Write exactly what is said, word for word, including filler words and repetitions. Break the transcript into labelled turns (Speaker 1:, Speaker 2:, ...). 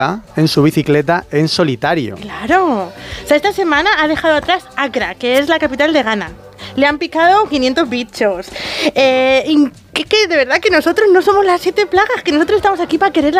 Speaker 1: en su bicicleta en solitario.
Speaker 2: Claro. O sea, esta semana ha dejado atrás Accra, que es la capital de Ghana. Le han picado quinientos bichos. Eh, y que, que de verdad que nosotros no somos las siete plagas, que nosotros estamos aquí para querer